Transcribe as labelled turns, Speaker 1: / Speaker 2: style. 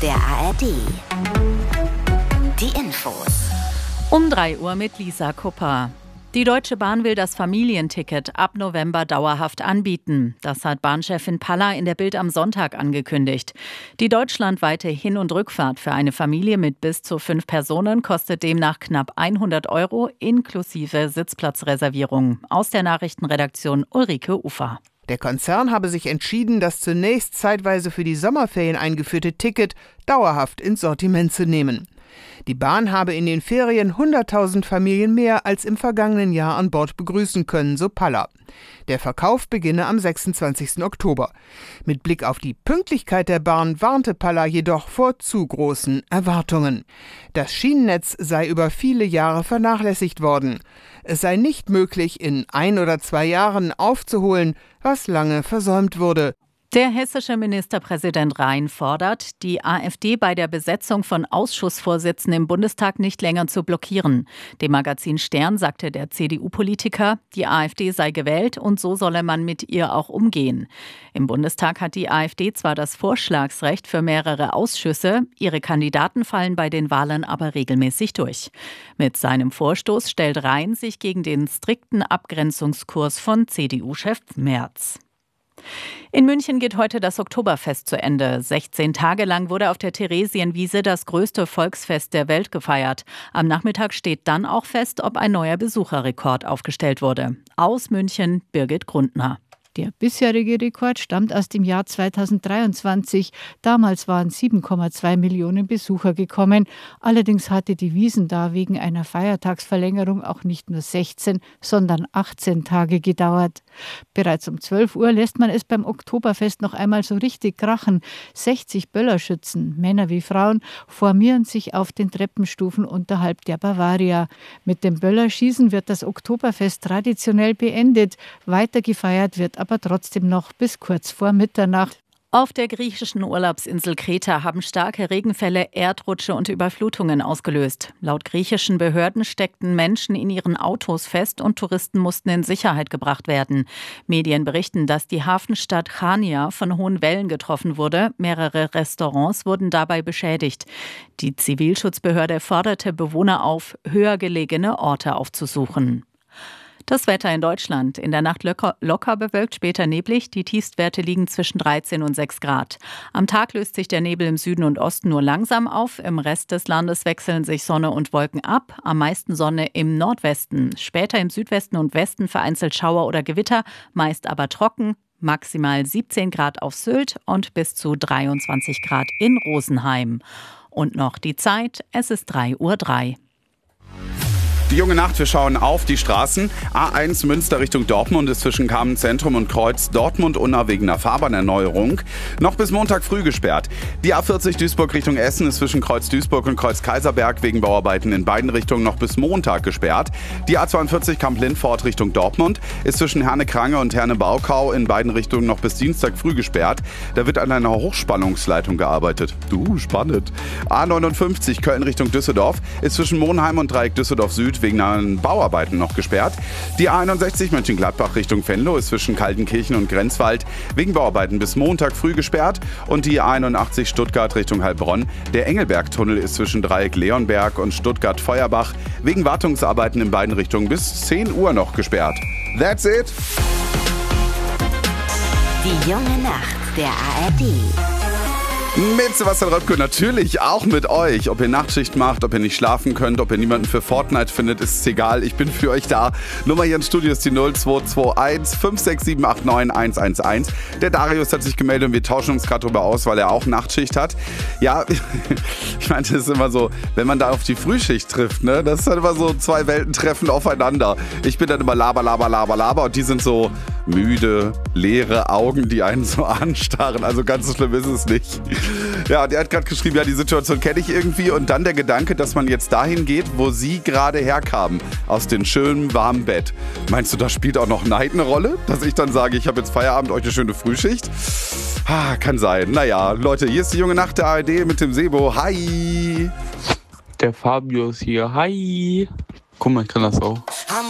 Speaker 1: der ARD. Die Infos.
Speaker 2: Um 3 Uhr mit Lisa Kupper. Die Deutsche Bahn will das Familienticket ab November dauerhaft anbieten. Das hat Bahnchefin Palla in der Bild am Sonntag angekündigt. Die deutschlandweite Hin- und Rückfahrt für eine Familie mit bis zu 5 Personen kostet demnach knapp 100 € inklusive Sitzplatzreservierung. Aus der Nachrichtenredaktion Ulrike Ufer.
Speaker 3: Der Konzern habe sich entschieden, das zunächst zeitweise für die Sommerferien eingeführte Ticket dauerhaft ins Sortiment zu nehmen. Die Bahn habe in den Ferien 100.000 Familien mehr als im vergangenen Jahr an Bord begrüßen können, so Palla. Der Verkauf beginne am 26. Oktober. Mit Blick auf die Pünktlichkeit der Bahn warnte Palla jedoch vor zu großen Erwartungen. Das Schienennetz sei über viele Jahre vernachlässigt worden. Es sei nicht möglich, in 1 oder 2 Jahren aufzuholen, was lange versäumt wurde.
Speaker 2: Der hessische Ministerpräsident Rhein fordert, die AfD bei der Besetzung von Ausschussvorsitzenden im Bundestag nicht länger zu blockieren. Dem Magazin Stern sagte der CDU-Politiker, die AfD sei gewählt und so solle man mit ihr auch umgehen. Im Bundestag hat die AfD zwar das Vorschlagsrecht für mehrere Ausschüsse, ihre Kandidaten fallen bei den Wahlen aber regelmäßig durch. Mit seinem Vorstoß stellt Rhein sich gegen den strikten Abgrenzungskurs von CDU-Chef Merz. In München geht heute das Oktoberfest zu Ende. 16 Tage lang wurde auf der Theresienwiese das größte Volksfest der Welt gefeiert. Am Nachmittag steht dann auch fest, ob ein neuer Besucherrekord aufgestellt wurde. Aus München, Birgit Grundner.
Speaker 4: Der bisherige Rekord stammt aus dem Jahr 2023. Damals waren 7,2 Millionen Besucher gekommen. Allerdings hatte die Wiesn da wegen einer Feiertagsverlängerung auch nicht nur 16, sondern 18 Tage gedauert. Bereits um 12 Uhr lässt man es beim Oktoberfest noch einmal so richtig krachen. 60 Böllerschützen, Männer wie Frauen, formieren sich auf den Treppenstufen unterhalb der Bavaria. Mit dem Böllerschießen wird das Oktoberfest traditionell beendet. Weiter gefeiert wird aber trotzdem noch bis kurz vor Mitternacht.
Speaker 2: Auf der griechischen Urlaubsinsel Kreta haben starke Regenfälle Erdrutsche und Überflutungen ausgelöst. Laut griechischen Behörden steckten Menschen in ihren Autos fest und Touristen mussten in Sicherheit gebracht werden. Medien berichten, dass die Hafenstadt Chania von hohen Wellen getroffen wurde. Mehrere Restaurants wurden dabei beschädigt. Die Zivilschutzbehörde forderte Bewohner auf, höher gelegene Orte aufzusuchen. Das Wetter in Deutschland. In der Nacht locker bewölkt, später neblig. Die Tiefstwerte liegen zwischen 13 und 6 Grad. Am Tag löst sich der Nebel im Süden und Osten nur langsam auf. Im Rest des Landes wechseln sich Sonne und Wolken ab. Am meisten Sonne im Nordwesten. Später im Südwesten und Westen vereinzelt Schauer oder Gewitter, meist aber trocken. Maximal 17 Grad auf Sylt und bis zu 23 Grad in Rosenheim. Und noch die Zeit, es ist 3:03 Uhr.
Speaker 5: Die junge Nacht, wir schauen auf die Straßen. A1 Münster Richtung Dortmund ist zwischen Kamenz-Zentrum und Kreuz Dortmund-Unna wegen einer Fahrbahnerneuerung noch bis Montag früh gesperrt. Die A40 Duisburg Richtung Essen ist zwischen Kreuz Duisburg und Kreuz Kaiserberg wegen Bauarbeiten in beiden Richtungen noch bis Montag gesperrt. Die A42 Kamp-Lindfort Richtung Dortmund ist zwischen Herne-Krange und Herne-Baukau in beiden Richtungen noch bis Dienstag früh gesperrt. Da wird an einer Hochspannungsleitung gearbeitet. Spannend. A59 Köln Richtung Düsseldorf ist zwischen Monheim und Dreieck Düsseldorf Süd wegen einer Bauarbeiten noch gesperrt. Die A61 Mönchengladbach Richtung Venlo ist zwischen Kaltenkirchen und Grenzwald wegen Bauarbeiten bis Montag früh gesperrt. Und die A81 Stuttgart Richtung Heilbronn. Der Engelberg-Tunnel ist zwischen Dreieck Leonberg und Stuttgart-Feuerbach wegen Wartungsarbeiten in beiden Richtungen bis 10 Uhr noch gesperrt. That's it.
Speaker 1: Die junge Nacht der ARD.
Speaker 5: Mit Sebastian Röpke natürlich auch mit euch. Ob ihr Nachtschicht macht, ob ihr nicht schlafen könnt, ob ihr niemanden für Fortnite findet, ist egal. Ich bin für euch da. Nummer hier im Studio ist die 0221 56789 111. Der Darius hat sich gemeldet und wir tauschen uns gerade drüber aus, weil er auch Nachtschicht hat. Ja, ich meine, das ist immer so, wenn man da auf die Frühschicht trifft, ne? Das ist halt immer so 2 Welten treffen aufeinander. Ich bin dann immer laber und die sind so müde, leere Augen, die einen so anstarren. Also ganz so schlimm ist es nicht. Ja, der hat gerade geschrieben, ja, die Situation kenne ich irgendwie. Und dann der Gedanke, dass man jetzt dahin geht, wo sie gerade herkamen. Aus dem schönen, warmen Bett. Meinst du, da spielt auch noch Neid eine Rolle? Dass ich dann sage, ich habe jetzt Feierabend, euch eine schöne Frühschicht? Kann sein. Naja, Leute, hier ist die junge Nacht der ARD mit dem Sebo. Hi!
Speaker 6: Der Fabio ist hier. Hi! Guck mal, ich kann das auch.